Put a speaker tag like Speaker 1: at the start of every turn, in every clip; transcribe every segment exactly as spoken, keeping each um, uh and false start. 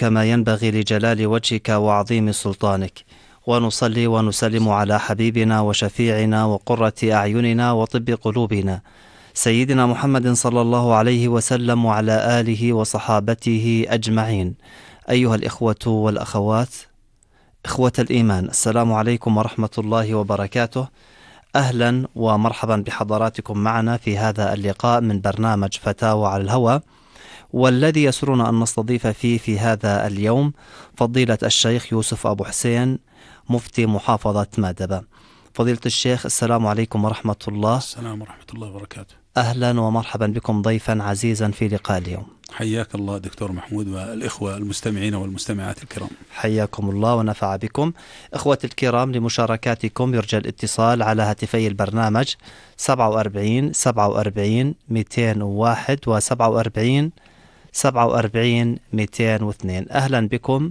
Speaker 1: كما ينبغي لجلال وجهك وعظيم سلطانك، ونصلي ونسلم على حبيبنا وشفيعنا وقرة أعيننا وطب قلوبنا سيدنا محمد صلى الله عليه وسلم وعلى آله وصحابته أجمعين. أيها الإخوة والأخوات، إخوة الإيمان، السلام عليكم ورحمة الله وبركاته. أهلا ومرحبا بحضراتكم معنا في هذا اللقاء من برنامج فتاوى على الهوى، والذي يسرنا أن نستضيف فيه في هذا اليوم فضيلة الشيخ يوسف أبو حسين مفتي محافظة مادبة. فضيلة الشيخ، السلام عليكم ورحمة الله.
Speaker 2: السلام ورحمة الله وبركاته.
Speaker 1: أهلا ومرحبا بكم ضيفا عزيزا في لقاء اليوم.
Speaker 2: حياك الله دكتور محمود والإخوة المستمعين والمستمعات الكرام.
Speaker 1: حياكم الله ونفع بكم. إخوة الكرام، لمشاركاتكم يرجى الاتصال على هاتفي البرنامج سبعة وأربعين سبعة وأربعين مئتين وواحد و سبعة وأربعين سبعة وأربعين مئتين واثنين. أهلا بكم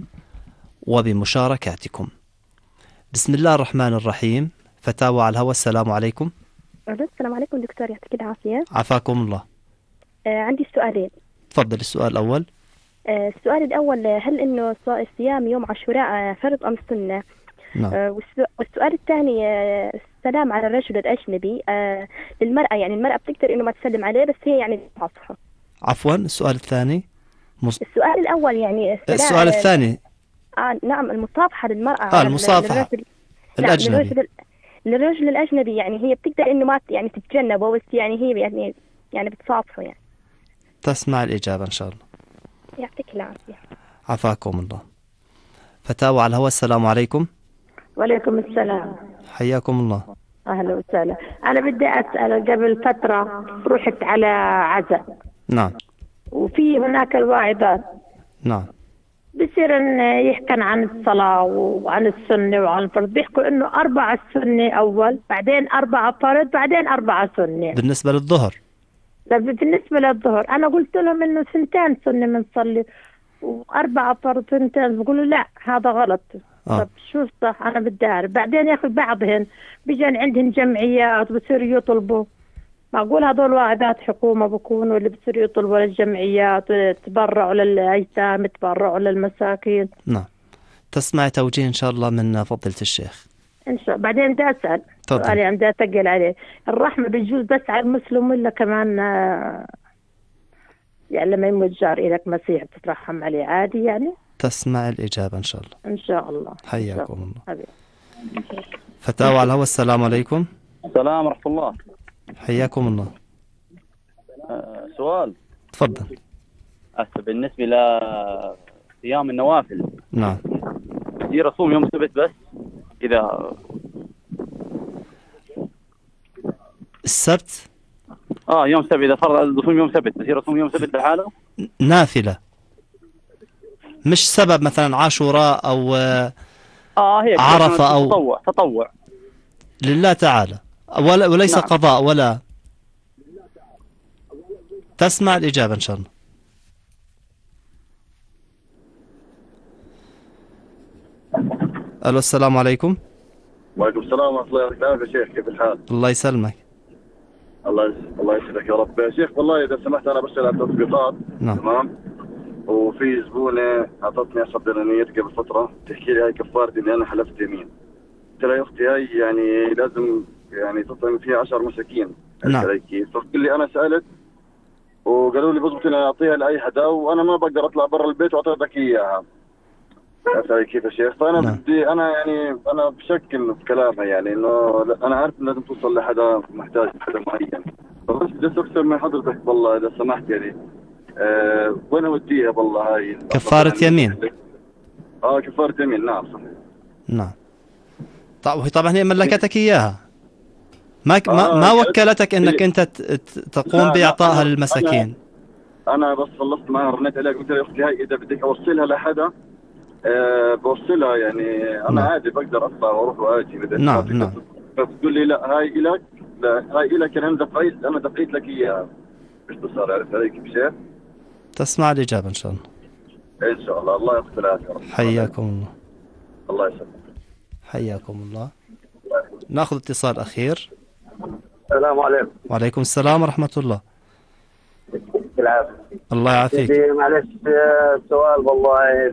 Speaker 1: وبمشاركاتكم. بسم الله الرحمن الرحيم. فتاوى على الهوى، السلام عليكم.
Speaker 3: السلام عليكم دكتور، يعطيك العافية.
Speaker 1: عافاكم الله.
Speaker 3: آه عندي سؤالين.
Speaker 1: تفضل. السؤال الأول.
Speaker 3: آه السؤال الأول، هل إنه صيام يوم عاشوراء فرض أم سنة؟
Speaker 1: نعم.
Speaker 3: آه والسؤال الثاني، آه السلام على الرجل الأجنبي آه للمرأة، يعني المرأة بتقدر إنه ما تسلم عليه بس هي يعني تصافحه.
Speaker 1: عفوا، السؤال الثاني. مص...
Speaker 3: السؤال الأول يعني
Speaker 1: السؤال الثاني.
Speaker 3: آه نعم، المصافحة للمرأة.
Speaker 1: آه المصافحة
Speaker 3: للرجل...
Speaker 1: الأجنبي.
Speaker 3: نعم، للرجل... للرجل الأجنبي، يعني هي بتقدر إنه ما يعني تتجنبه، بس يعني هي يعني يعني بتصافحه يعني.
Speaker 1: تسمع الإجابة إن شاء الله.
Speaker 3: يعطيك العافية.
Speaker 1: عفاكم الله. فتاوى على الهوى، السلام عليكم.
Speaker 4: وعليكم السلام.
Speaker 1: حياكم الله.
Speaker 4: أهلا وسهلا. أنا بدي أسأل، قبل فترة رحت على عزاء.
Speaker 1: نعم.
Speaker 4: وفي هناك الواعظات.
Speaker 1: نعم.
Speaker 4: بصير إن يحكن عن الصلاة وعن السنة وعن الفرض، بيحكوا إنه أربعة سنة أول، بعدين أربعة فرض، بعدين أربعة سنة.
Speaker 1: بالنسبة للظهر.
Speaker 4: بالنسبة للظهر أنا قلت لهم إنه سنتين سنة بنصلي وأربعة فرض سنتين، بيقولوا لا هذا غلط.
Speaker 1: آه.
Speaker 4: طب شو الصح؟ أنا بدي أعرف. بعدين يا أخي بعضهن بيجان عندهن جمعيات بصيروا يطلبوا، معقول هذول واعظات حكومة بكونوا اللي بصيروا يطلبوا للجمعيات تبرعوا للأيتام، تبرعوا للمساكين.
Speaker 1: نعم. تسمع توجيه إن شاء الله من فضيلة الشيخ
Speaker 4: إن شاء الله. بعدين بدي أسأل
Speaker 1: تفضل.
Speaker 4: سؤالي عم بدي أتقل عليه، الرحمة بتجوز بس على المسلم ولا كمان يعني لما يموت جار إلك مسيح بتترحم عليه عادي يعني؟
Speaker 1: تسمع الإجابة إن شاء الله.
Speaker 4: إن شاء الله.
Speaker 1: حياكم الله.
Speaker 4: حبيبي.
Speaker 1: فتاوى على الهوى، السلام عليكم.
Speaker 5: السلام ورحمة الله.
Speaker 1: حياكم الله.
Speaker 5: أه سؤال.
Speaker 1: تفضل.
Speaker 5: هسه بالنسبة لصيام النوافل.
Speaker 1: نعم.
Speaker 5: يصير أصوم يوم السبت بس إذا
Speaker 1: السبت.
Speaker 5: آه يوم السبت إذا فرض أصوم يوم السبت بصير أصوم يوم السبت لحاله.
Speaker 1: نافلة، مش سبب مثلا عاشوراء أو
Speaker 5: آه هيك
Speaker 1: عرفة أو
Speaker 5: تطوع تطوع
Speaker 1: لله تعالى، ولا وليس
Speaker 5: نعم.
Speaker 1: قضاء ولا. تسمع الإجابة إن شاء الله. ألو، السلام عليكم.
Speaker 6: وعليكم السلام ورحمة الله وبركاته. يا شيخ كيف الحال؟
Speaker 1: الله يسلمك.
Speaker 6: الله يس... الله يسعدك يا رب. يا شيخ والله إذا سمحت أنا بشتغل على التطبيقات.
Speaker 1: نعم.
Speaker 6: تمام. وفي زبونة أعطتني عشر دنانير قبل فترة تحكي لي هاي كفارتي إني أنا حلفت يمين. قلت لها يا أختي هاي يعني لازم يعني تطعم فيها عشر مساكين.
Speaker 1: نعم.
Speaker 6: فقلت لي أنا سألت وقالوا لي بضبط إني أعطيها لأي حدا وأنا ما بقدر أطلع برا البيت وأعطيتك إياها. أسألك كيف يا شيخ؟ فأنا
Speaker 1: نعم.
Speaker 6: بدي أنا يعني أنا بشكل في كلامها يعني إنه أنا عارف إن لازم توصل لحدا محتاج حدا معين، فبس بدي أستفسر من حضرتك والله إذا سمحت يعني أه وين أوديها والله هاي
Speaker 1: كفارة يمين.
Speaker 6: آه كفارة يمين. نعم صحيح.
Speaker 1: نعم. طبعا طبعا هي ملكتك إياها، ما ك... ما,
Speaker 6: آه
Speaker 1: ما وكلتك إنك أنت تقوم بإعطائها للمساكين.
Speaker 6: أنا, أنا بس خلصت معها رنيت عليها قلت لها يا أختي هاي إذا بدك أوصلها لحدا أه بوصلها يعني أنا
Speaker 1: نعم.
Speaker 6: عادي بقدر أطلع وأروح وآجي.
Speaker 1: نعم نعم.
Speaker 6: فتقول لي لا هاي إلك، لا هاي إلك أنا دفعت أنا دفعت لك إياها. باختصار عرفت عليك بشيء.
Speaker 1: تسمع الإجابة إن شاء الله.
Speaker 6: إن شاء الله. الله يغفر لك يا رب.
Speaker 1: حياكم الله.
Speaker 6: الله يسلمك.
Speaker 1: حياكم الله. ناخذ اتصال أخير.
Speaker 7: السلام عليكم.
Speaker 1: وعليكم السلام ورحمة الله.
Speaker 7: بالعافية.
Speaker 1: الله يعافيك.
Speaker 7: معلش سؤال والله